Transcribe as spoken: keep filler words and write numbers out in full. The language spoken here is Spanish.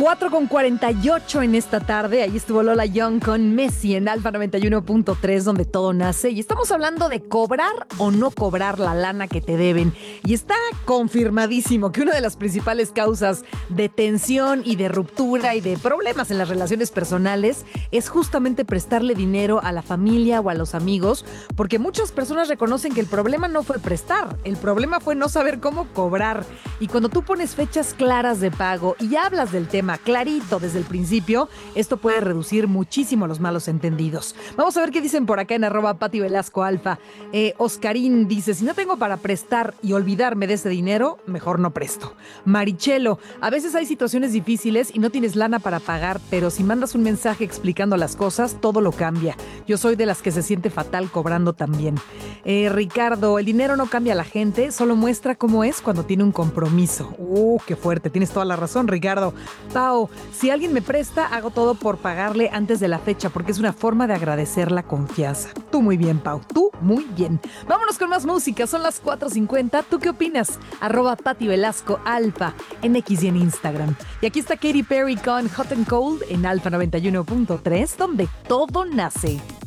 cuatro con cuarenta y ocho en esta tarde. Ahí estuvo Lola Young con Messi en Alfa noventa y uno punto tres, donde todo nace. Y estamos hablando de cobrar o no cobrar la lana que te deben. Y está confirmadísimo que una de las principales causas de tensión y de ruptura y de problemas en las relaciones personales es justamente prestarle dinero a la familia o a los amigos, porque muchas personas reconocen que el problema no fue prestar, el problema fue no saber cómo cobrar. Y cuando tú pones fechas claras de pago y hablas del tema clarito desde el principio, esto puede reducir muchísimo los malos entendidos. Vamos a ver qué dicen por acá en arroba Pati Velasco Alfa. Eh, Oscarín dice, si no tengo para prestar y olvidarme de ese dinero, mejor no presto. Marichelo, a veces hay situaciones difíciles y no tienes lana para pagar, pero si mandas un mensaje explicando las cosas, todo lo cambia. Yo soy de las que se siente fatal cobrando también. Eh, Ricardo, el dinero no cambia a la gente, solo muestra cómo es cuando tiene un compromiso. Uh, qué fuerte, tienes toda la razón, Ricardo. Pau, si alguien me presta, hago todo por pagarle antes de la fecha, porque es una forma de agradecer la confianza. Tú muy bien, Pau, tú muy bien. Vámonos con más música, son las cuatro cincuenta. ¿Tú qué opinas? Arroba Pati Velasco Alfa en X y en Instagram. Y aquí está Katy Perry con Hot and Cold en Alfa noventa y uno punto tres, donde todo nace.